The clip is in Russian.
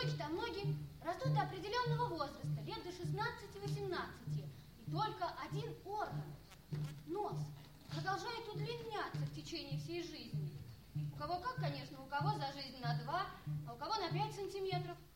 Руки-то многие растут до определенного возраста, лет до 16-18. И только один орган, нос, продолжает удлиняться в течение всей жизни. У кого как, конечно, у кого за жизнь на 2, а у кого на 5 сантиметров.